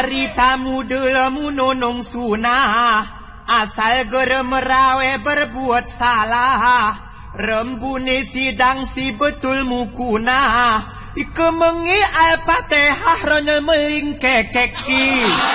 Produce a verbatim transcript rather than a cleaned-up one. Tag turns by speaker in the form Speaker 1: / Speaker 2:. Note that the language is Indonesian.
Speaker 1: Ari tamu delemu nonong sunah asal gerem merawe berbuat salah rembune sidang si betul mukuna ike mengi al-fatihah ronyel meling kekeki